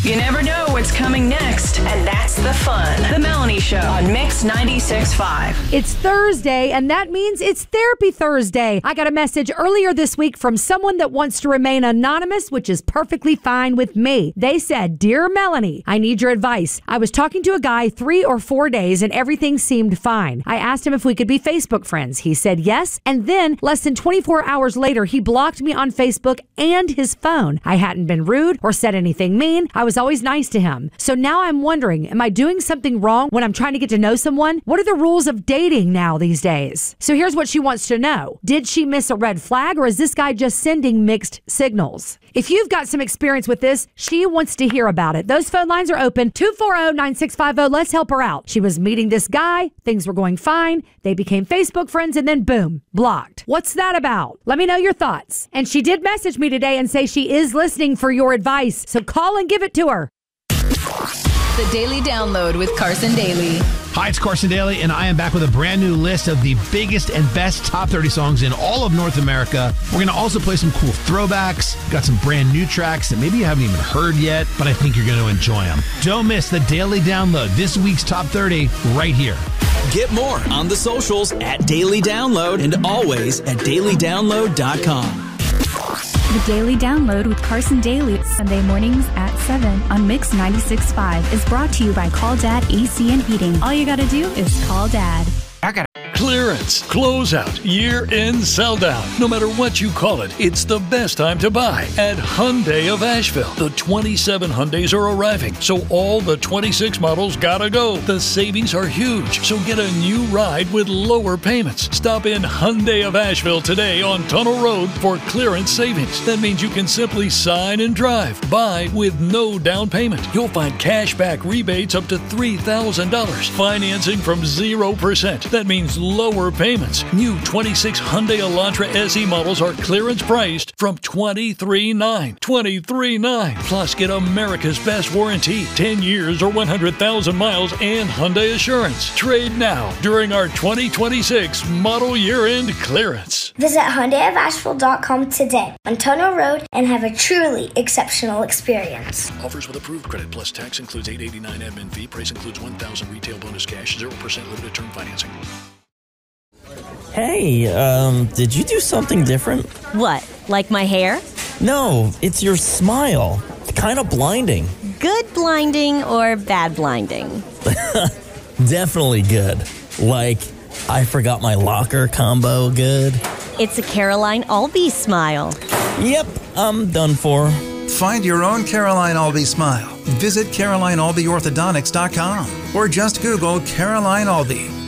You never know what's coming next, and that's the fun. The Melanie Show on Mix 96.5. It's Thursday, and that means it's Therapy Thursday. I got a message earlier this week from someone that wants to remain anonymous, which is perfectly fine with me. They said, "Dear Melanie, I need your advice. I was talking to a guy 3 or 4 days, and everything seemed fine. I asked him if we could be Facebook friends. He said yes, and then less than 24 hours later, he blocked me on Facebook and his phone. I hadn't been rude or said anything mean. I was always nice to him. So now I'm wondering, am I doing something wrong when I'm trying to get to know someone? What are the rules of dating now these days?" So here's what she wants to know. Did she miss a red flag, or is this guy just sending mixed signals? If you've got some experience with this, she wants to hear about it. Those phone lines are open, 240-9650. Let's help her out. She was meeting this guy. Things were going fine. They became Facebook friends, and then boom, blocked. What's that about? Let me know your thoughts. And she did message me today and say she is listening for your advice. So call and give it to her. The Daily Download with Carson Daly. Hi, it's Carson Daly, and I am back with a brand new list of the biggest and best top 30 songs in all of North America. We're going to also play some cool throwbacks. Got some brand new tracks that maybe you haven't even heard yet, but I think you're going to enjoy them. Don't miss the Daily Download, this week's top 30, right here. Get more on the socials at Daily Download and always at dailydownload.com. The Daily Download with Carson Daly, Sunday mornings at 7 on Mix 96.5 is brought to you by Call Dad AC and Heating. All you gotta do is call Dad. Clearance, closeout, year-end sell-down. No matter what you call it, it's the best time to buy at Hyundai of Asheville. The 27 Hyundais are arriving, so all the 26 models gotta go. The savings are huge, so get a new ride with lower payments. Stop in Hyundai of Asheville today on Tunnel Road for clearance savings. That means you can simply sign and drive. Buy with no down payment. You'll find cash back rebates up to $3,000. Financing from 0%. That means lower payments. New 26 Hyundai Elantra SE models are clearance priced from $23,900. $23,900. Plus, get America's best warranty, 10 years or 100,000 miles, and Hyundai Assurance. Trade now during our 2026 model year-end clearance. Visit HyundaiofAsheville.com today on Tunnel Road and have a truly exceptional experience. Offers with approved credit plus tax includes $889 admin fee. Price includes $1,000 retail bonus cash, 0% limited term financing. Hey, did you do something different? What, like my hair? No, it's your smile. It's kind of blinding. Good blinding or bad blinding? Definitely good. Like, I forgot my locker combo good. It's a Caroline Albee smile. Yep, I'm done for. Find your own Caroline Albee smile. Visit CarolineAlbeeOrthodontics.com or just Google Caroline Albee.